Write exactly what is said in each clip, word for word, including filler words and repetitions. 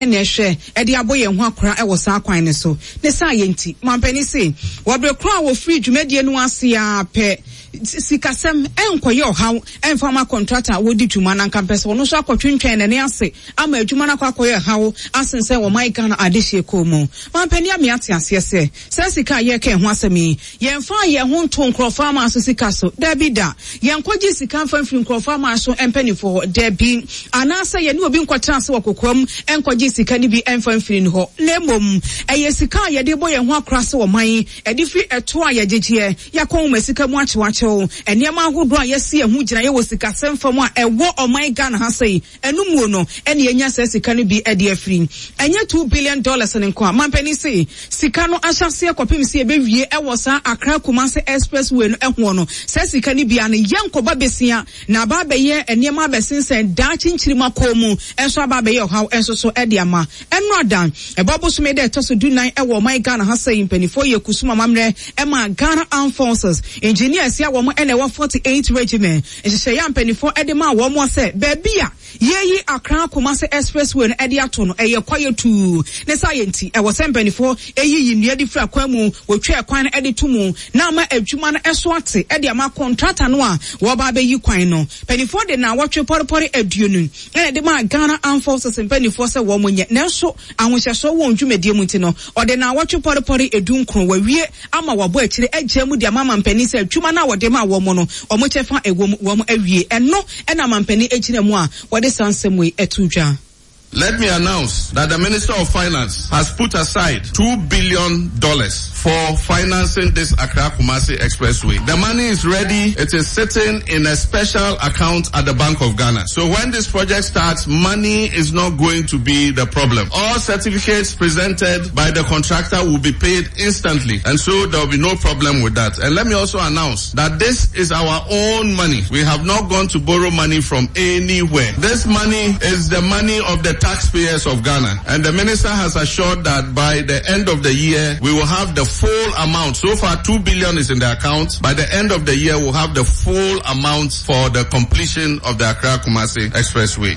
Neshe, Eddie Aboy and Wakra, I was our quine so. Nessa yenti, Mampeni say, what the crown will free to median wasia pe. Sikasem enko yo how en farmer contractor wodi dwuma na campus wono so akotwentwen na ne ase ama adwuma na kwakoye how asen se wo mai Ghana adehye komo mampani ame ate ase se se sika ye ka ho asemi ye mfa ye ho nto nkrofa ma so sika so dabi da ye nkoji sika mfa mfiri nkrofa ma so empani for dabi anasa ye ne obi nkwatra ase wakokwam enkoji sika ni bi emfa mfiri ho lemom eye sika ye de boye ho akra se wo mai edi fi eto a ye gyegie yakon ma sika mu achewache enema ahodo a yesi ehu gina ye wo sika semfam a ewo oman Ghana ha sei enumuo no ene yenya se sika no bi ede afiri enye two billion dollars ne nko mampani sei sika no ahyase ekopem se ebewie ewo sa Accra Kumasi Expressway no eho no se sika no bia ne yenkoba besia na ba beye enema besensen da chinchirima komu enso aba beye haw enso so ede ama eno adan ebobo so me de to so du nine ewo oman Ghana ha sei mpanifo ye kusuma mamre ema Ghana Armed Forces engineers ya wo ene one forty-eight regiment ehye ya mpanifo ede ma wo mo se bebia yeyi Accra Kumasi Expressway no ede ato no eye kwaye tu ne science e wo se mpanifo eyiyi nnua di fra kwamu wo twa kwan ede tumu na ma adwuma no eso ate ede ama contractor no a wo ba be yi kwan no mpanifo de na wotwe porpori aduonu ene de ma Ghana Armed Forces mpanifo se wo monye na so ahwohyeso wo ndwumedie mu nti no ode na wotwe porpori edunkro wawie ama wabo akire agye mu de ama mampani se adwuma na wode ma wo mo no omo chefa ewo wo mo awie eno ena mampani agina mu a wode sansem we etudwa. Let me announce that the Minister of Finance has put aside two billion dollars for financing this Accra Kumasi Expressway. The money is ready. It is sitting in a special account at the Bank of Ghana. So when this project starts, money is not going to be the problem. All certificates presented by the contractor will be paid instantly. And so there will be no problem with that. And let me also announce that this is our own money. We have not gone to borrow money from anywhere. This money is the money of the taxpayers of Ghana, and the minister has assured that by the end of the year we will have the full amount. So far two billion is in the account. By the end of the year we'll have the full amount for the completion of the Accra Kumasi Expressway.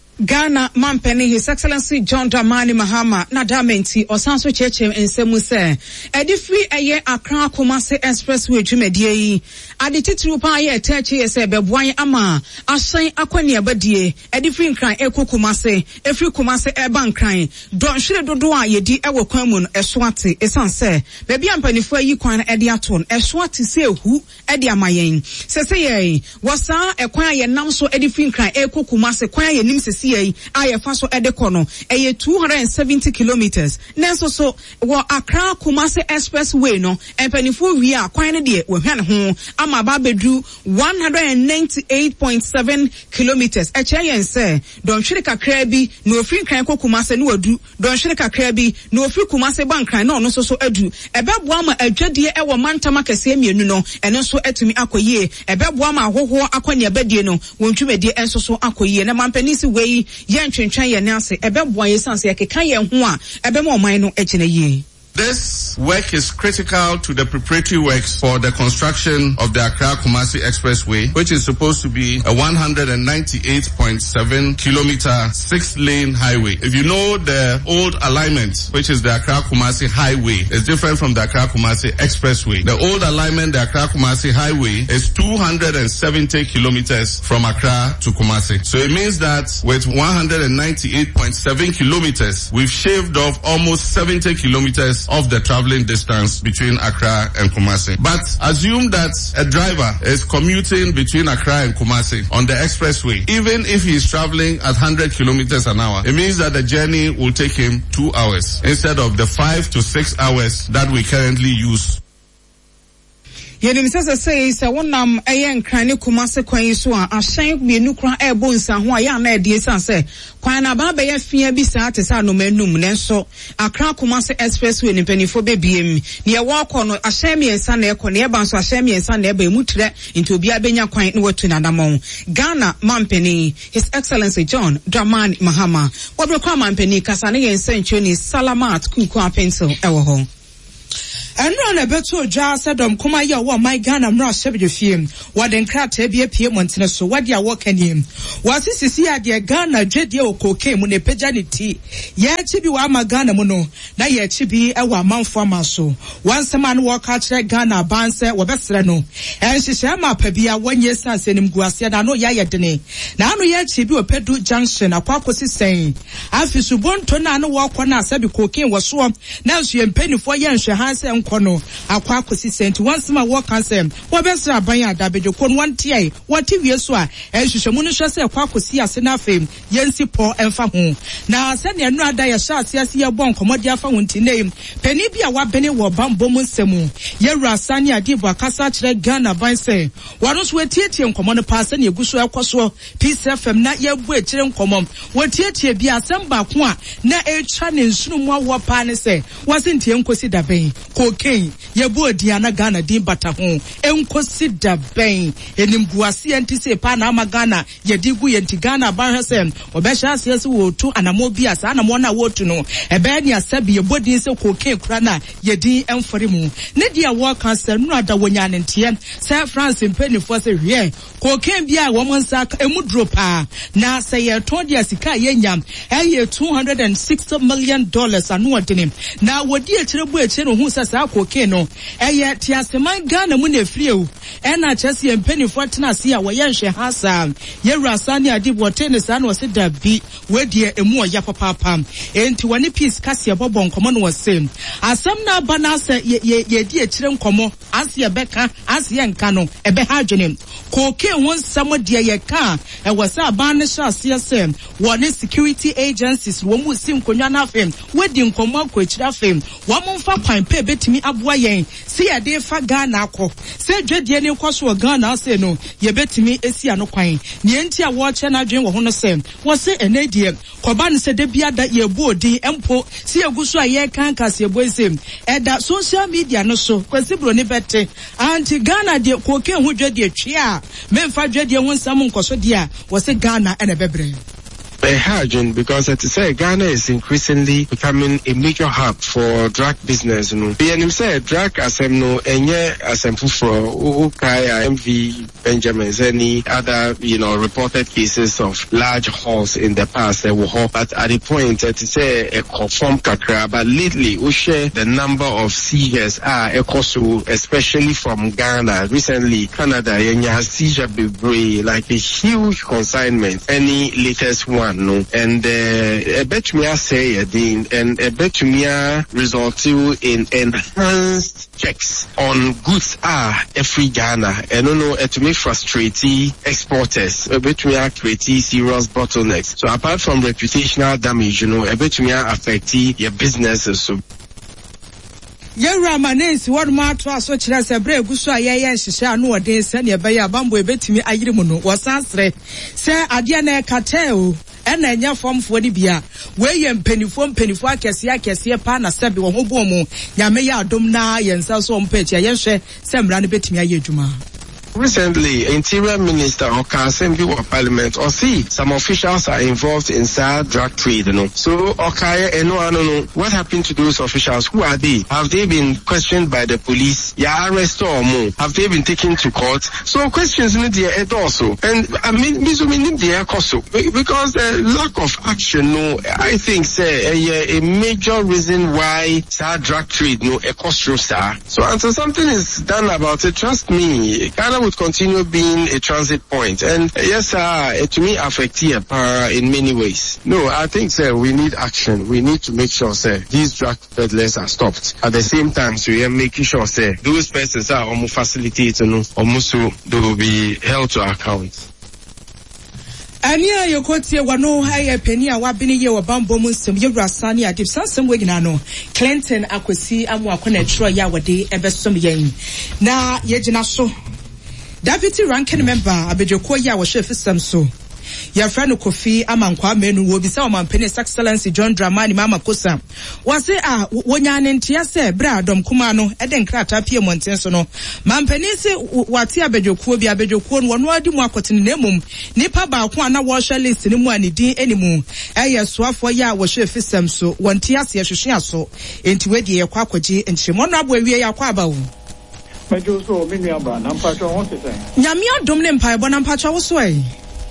Ghana Mampeni, His Excellency John Dramani Mahama, Nadamenti, Osanso Cheche, and Semuse. Edifri aye Accra Kumasi Expressway Jumedie. Adititrupa ye teche se bebwai ama. Ashain akweni abadie. Edifri nkran eko Kumasi. Efri Kumasi eba nkran. Don shire dodoa ye di ewo kwamun eswati. Esanse. Bebi ampanifwe yi kwana edi aton. Eswati se hu edi amayen. Sese ye. Wasa ekwanya ye namso edifri nkran eko Kumasi. Kwanya ye nimsesi aye faso edekono eye two hundred seventy kilometers nenso so wo Accra Kumasi Expressway no empanifo wi a kwan ne de wo hwan ho ama ba bedru one hundred ninety-eight point seven kilometers e che yen se don hwere kakra bi no ofri nkran ko Kumasi no adu don hwere kakra bi no ofri Kumasi bankran no no so so adu ebebo ama adwadie e wo mantama kase mienu no ene so etumi akoyie ebebo ama ahoho akwanya badie no wontwumedie enso so akoyie na mampanisi wei yen twentwen ye nase ebeboa yesanse yakeka ye ho a ebema oman no agina yi. This work is critical to the preparatory works for the construction of the Accra Kumasi Expressway, which is supposed to be a one hundred ninety-eight point seven kilometer six-lane highway. If you know the old alignment, which is the Accra Kumasi Highway, is different from the Accra Kumasi Expressway. The old alignment, the Accra Kumasi Highway, is two hundred seventy kilometers from Accra to Kumasi. So it means that with one hundred ninety-eight point seven kilometers, we've shaved off almost seventy kilometers of the traveling distance between Accra and Kumasi. But assume that a driver is commuting between Accra and Kumasi on the expressway. Even if he is traveling at one hundred kilometers an hour, it means that the journey will take him two hours instead of the five to six hours that we currently use. Yenim sese say se wonam eye nkran ne Kumasi kwan so a ahyen mienu kran e bo nsa ho a ya na e die san se kwan na ba be ya fia bi sa te sa no manum ne so Accra Kumasi Expressway ne panifo be biem ne ye wo kɔ no ahyen mi ensa na e kɔ ne e ba so ahyen mi ensa na e ba mu tre nti obi abenya kwan ne watu na damon Ghana Mampeni His Excellency John Dramani Mahama wobrekwa Mampeni kasa ne ye nsa ntwe ni Salamat Kuku Apensil e wo ho. Enro na beto dwa sedom kuma ye wo my Ghana mra shebje fiem wade nkrata bia pie montene so wade a wokanim wasisisi ade Ghana dwedie okoke mu ne pejanity ye chi bi wa ma Ghana mu no na ye chi bi e wa manfo amaso wansema no wo ka kire Ghana banse wo besere no enhihye ma pa bia wonye sanse nim guase da no ya ye dene na anu ye chi bi opedu junction akwakosi sen afisu bonto na no wo kɔ na asabi koke wo so na nso ye mpanifo ye nhwe hanse kono akwa akosi sent once ma work ansem wo besra aban adabejo kon wanti ai wati wie so a ehwehwemu no hwese akwa akosi ase na afem yensi po emfa ho na se ne anu ada ya sha ase ase ye bon komodi afa wonti nem pani bia wabene wo bambo mu nsemu ye rasani adibo akasa kire Ghana ban se wano so etietie nkomo no paase na eguso ekoso Peace F M na ye bu ekire nkomo wotietie bia asem ba ko a na etwa ne nsunu mu awo pa ne se wasentie nkosi daben ko Ken yebu odiana Ghana din bata ho enkosi da ben enimguase antise pa na ama Ghana yedigu yenti Ghana ban hwesem obehya ase wo tu anamo bia sa anamo na wo tu no ebe ni asabi yebodin se ko Ken kura na yedin emfore mu ne dia wo cancer no ada wonya ne ntie se France mpenifo se hwe ko Ken bia wo monsa emudro pa na se ye ton dia sika ye nyam eye two hundred sixty million dollars anu odene na wodi ekire bu ekire no hu sa koke no eye tiaseman Ghana mu na frieu ena chese empenifo tena se a woye nhwe hasa ye rasani adibo tennis an wo se dabi wedie emu oya papapa enti woni peace kase bobo nkomo no wose asem na aba na se ye ye di ekire nkomo ase ye beka ase ye nka no ebe ha dwene koke won sam de ye ka e wose aba ne sha ase ase woni security agencies wo mu sim konwa na afem wedi nkomo akokira afem wo mo mfa kwan pe betimi aboa yen si ye de fa Ghana akọ se dwedie ne kwaso Ghana ase no ye betimi esi ano kwan ne enti a wo che na dwen wo ho no se wo se enedie koba ne se de bia da ye bu odin empo si eguso a ye kan kase ebo esem eda social media no so kwasibro ne bete anti Ghana de koke hu dwedie twe a memfa dwedie ho nsam nkoso de a wo se Ghana ene bebre. Hajin, because as I say, Ghana is increasingly becoming a major hub for drug business. You know, and say drug asem no enye asem for Ukaya M V Benjamin's any other you know reported cases of large hauls in the past. They were but at the point that say a confirmed kakra, but lately we share the number of seizures are ekosu, especially from Ghana. Recently, Canada enye seizure be like a huge consignment. Any latest one. No, and uh, a bet me I say again, and a bet me I result in enhanced checks on goods are every Ghana, and no know to me frustrate exporters. A bet me I create serious bottlenecks. So apart from reputational damage, you know, a bet me I affect your businesses. So. Yera manensi wadu matu aso chira sebre gusu ayeye shisha anu wade se ne ebe ya bambo ebetimi ayiri mu no wasansre se ade na ekateo ena enya fomfo ni bia we ye mpenifo mpenifo akese akese pa na sebe wo hobo mu nyame ya adom na yensa so mpechi yenhwe se mra ne betimi aye adwuma. Recently, Interior Minister Oka Assembly of Parliament or see some officials are involved in sad drug trade. You know. So Oka, and no, I don't know what happened to those officials. Who are they? Have they been questioned by the police? Yeah, arrest or more? Have they been taken to court? So questions need the also. And I mean, this will need the also because the lack of action. No, I think say a, a major reason why sad drug trade no a cost star. So until something is done about it, trust me, Ghana would continue being a transit point. And uh, yes, uh, to me, affect here uh, in many ways. No, I think, sir, we need action. We need to make sure, sir, these drug peddlers are stopped. At the same time, so we are making sure, sir, those persons are almost facilitated, no, almost so they will be held to account. Ania yokotie wano haye peni a wabini ye wabambo mu nsem ye rasani adip sansem we gina no Clinton akwesi amu akona tro ya wade ebesom yen na ye gina so Deputy ranking member Abejoko ya wo chef system so your friend Kofi Amankwa Menu will be some Penny's Excellency John Dramani Mama Kosa. Was there a Wanyan Tiase, Bradom Kumano, Eden Krata Pia Montensono, Mampenisi, Watia Bejo Kubia Bejo Kun, one word Mwakotin Nemum, Nipa Bakwana washer list in Mwani D anymore. Aya Swafwa ya was she fisem so, one Tiasia Shishaso, into Wedi Kwakwaji and Shimona we are Kwabao. Major so many about Nampacho wants to say. Yamia Domlin Pai Bonampacha was way.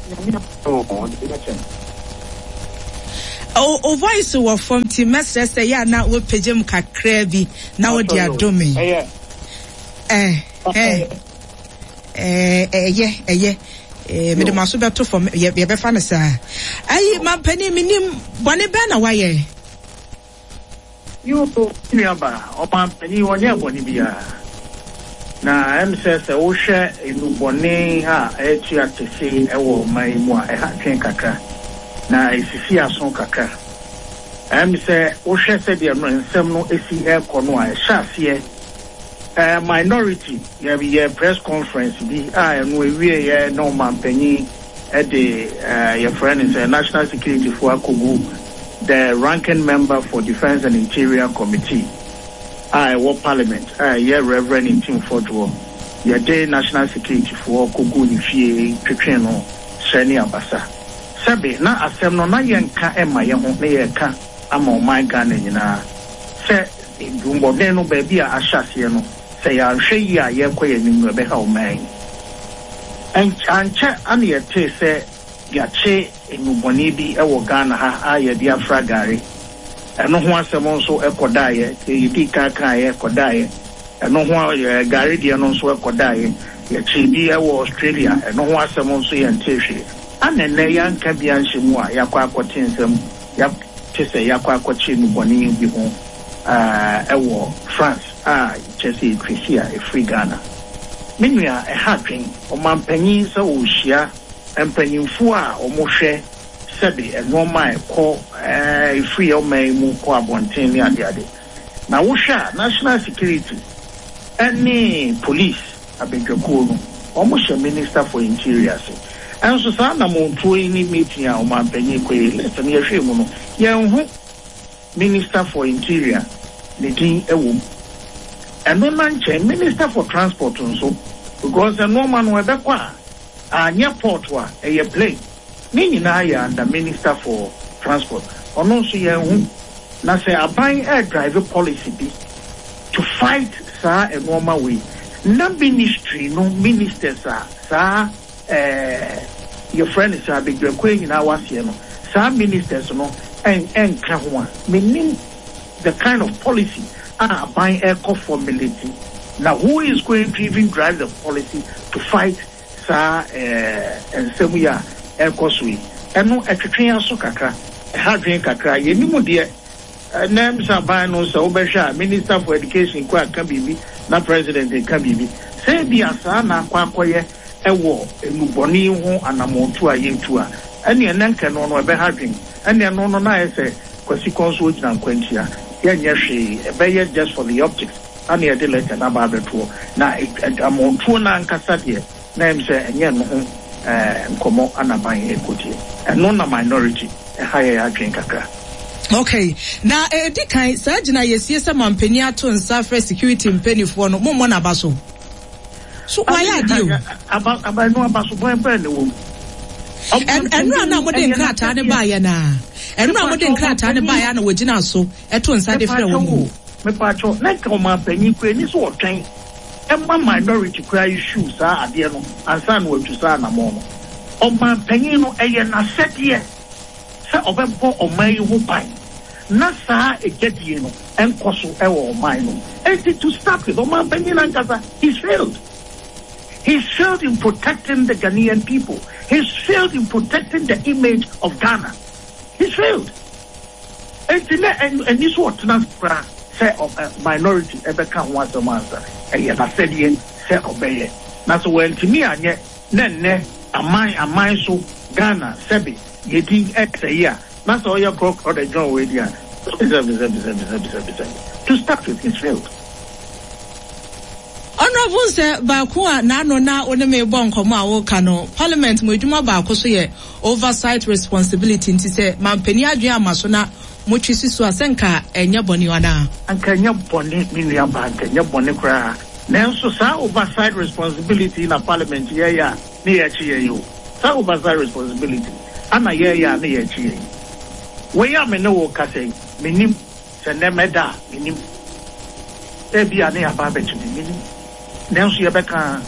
Oh, oh, voice of from Timester say, yeah, now we'll pay Jim Cacrebi, now they are doing. Eh, eh, eh, eh, yeah, eh, yeah. Eh, me de masuba to for ye be fa sa. Ayi ma pani minim bone be na waye. You to me aba, o pa pani wonye bone bia. Na em se se wo hwe enu bone ha e tu atese e wo mai mu a e ha twen kakra. Na esisi aso kakra. Em se wo hwe se de no nsem no esi e kono a e hyaase Uh, minority, yeah, we have press conference. The I and we we no man penny at the uh, your friend is a national security for Akugu, the ranking member for Defense and Interior Committee. I what Parliament. I yeah, Reverend in Tim Fordwo. Yeah, the national security for Akugu Nifie Tricheno Shani Abasa. Sabi na asem no na yenka ema ye ho na yenka ama my Ghana nyina. Se dumbo den no baby a ahyase no. Say I share ya ye kwaye ni mbe ha o man en anche an ye te se ya che enuboni bi e wo Ghana ha aye Biafra gari eno ho asem nso ekodaye e yidi kaka ye ekodaye eno ho gari de no nso ekodaye ye che bi e wo Australia eno ho asem nso ye ntehwe anene ya nka bi anhye mu a yakwa akotensem ya te se yakwa akoche enuboni bi ho ah e wo France ah Chelsea Chrisia e free Ghana menua e hadwen o mampanyin se o hia empanyinfo a o mo hwe sebe e no mai ko eh free o mai mu ko abonten ni ade ade na wo hwa national security any police abedwako no o mo hwe minister for interior se enso sa na mo ntuo ni meeting a o mampanyin ko e let's me hwe mu no ye hu minister for interior ne din e wo and no man minister for transport also because the normal no ebe kwa anya port wa e plane ni nyina ya under minister for transport ono so ye hu na say aban air driver policy be to fight sa a normal way na ministry no ministers are sa eh your friend is a big queen in our see no sa ministers no en en ka ho meaning the kind of policy ah buying eco formulity. Now who is going to even drive the policy to fight sa eh and semuya eco sui and no etwetwen so kakra e hadwen kakra ye nimu de nam sa ban no so obesha minister for education kwa kan bibi na president kan bibi say bi asa na kwa koye e wo enuboni ho anamontu ayentu a ene enanka no no be hadwen ene no no na ese kwasi konso gina nkwantia yenye hwe ebeye just for the optics and ye delete na ba beto na amontu na nkasa de na em se enye no ho eh nkomo anaban ekoti eno na minority e haya ya adwen kakra. Okay, na eh dikai sa gina yesie se mampani ato nsa for security mpanifo no mommo na baso so why are you about about no abaso boy pen wo en enra na mo de nkrata ne ba ya na enra mo de nkrata ne ba ya na wogina so eto nsa de frɛ wo mu me pa cho na ka o mampani kwe ni so otwen emma minority kra issue sa ade no ansa na watu sa na mo no o mampani no eye na sedie sa obempo o mai ho pai na sa egedie no enkoso e wo mai no and to start with o mampani na nkasa he's failed. He's failed in protecting the Ghanaian people. He's failed in protecting the image of Ghana. He's failed. And and this what na say of a minority ever can want to answer. And yet I said yen say obey. Na so when to me anye ne ne amai amai so Ghana sebi yedi x a year. Na so your crook or the John way there. To start with, he's failed. Honorable sir Bakua na no na one me bon komo a wo ka no parliament mo adwuma ba ko so ye oversight responsibility nti say mampani adwen amaso na mo twisi so asenka enye boni wana anka enye boni minu aba anka enye boni kra nanso sa oversight responsibility na parliament ye ya ne ye chi ye yo sa oversight responsibility ana ye ya ne ye chi ye we ya me no wo ka say menim se ne meda menim e bia ne aba be chi menim nanso ye beka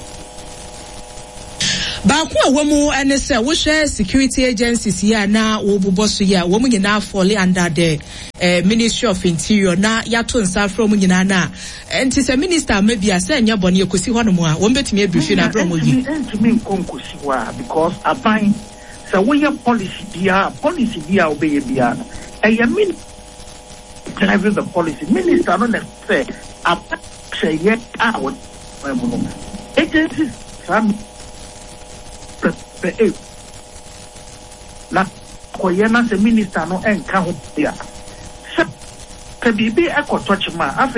Baku a womu ene se wo hwe security agencies here na wo bobɔ so here wo mu nyina fall under the uh, Ministry of Interior na yato nsa from nyina na enti se minister mabia se nya bɔne ekosi hɔ no mu a wo betumi abrief na bro mo yi entimi nkonkosi wa because aban se wo ye policy bia policy bia obeye bia na e min driving the policy minister no na say aban say ye a wo mo no agencies sam pe na koye na se minister no enka ho bia se ke bibi ekotochima afi